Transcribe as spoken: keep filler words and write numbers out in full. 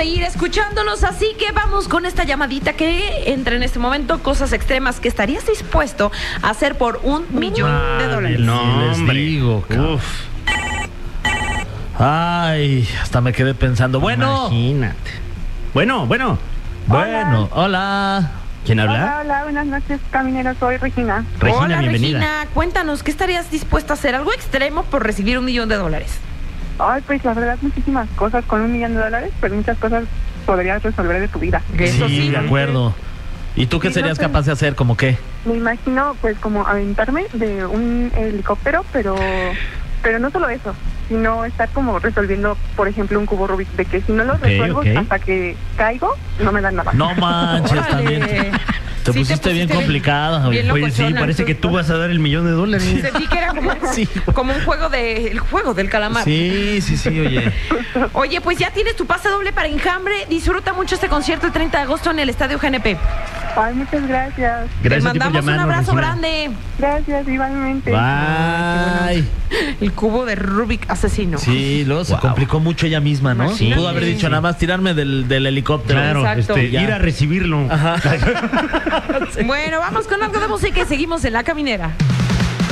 seguir escuchándonos, así que vamos con esta llamadita que entra en este momento. Cosas extremas que estarías dispuesto a hacer por un millón de dólares. No, les hombre. digo, cabrón. Uf, Ay, hasta me quedé pensando. Bueno, imagínate. Bueno, bueno. bueno, hola. ¿Quién habla? Hola, hola, buenas noches, camineros, soy Regina. Regina, Hola, bienvenida. Regina, cuéntanos, ¿qué estarías dispuesta a hacer? Algo extremo por recibir un millón de dólares. Ay, pues la verdad, muchísimas cosas con un millón de dólares, pero muchas cosas podrías resolver de tu vida. Eso Sí, sí. de acuerdo. ¿Y tú qué Sí, serías no sé. capaz de hacer? ¿Cómo qué? Me imagino, pues, como aventarme de un helicóptero, pero pero no solo eso, sino estar como resolviendo, por ejemplo, un cubo Rubik, de que si no lo Ok, resuelvo ok. hasta que caigo, no me dan nada. No manches, Órale. también. Te Sí, te pusiste bien pusiste complicada. oye. bien Oye, sí, locochona. parece que tú vas a dar el millón de dólares. Sentí que era como, Sí. como un juego de el juego del calamar. Sí, sí, sí, oye. Oye, pues ya tienes tu pase doble para Enjambre. Disfruta mucho este concierto el treinta de agosto en el Estadio G N P. Ay, muchas gracias. Te Gracias a ti por mandamos un llamarnos, abrazo Regina. grande. Gracias, igualmente. Bye. El cubo de Rubik asesino. Sí, luego se Wow. complicó mucho ella misma, ¿no? Imagínate. Pudo haber dicho nada más tirarme del, del helicóptero. Claro, Exacto. este, Ya. ir a recibirlo. Ajá. Bueno, vamos con algo de música y seguimos en La Caminera.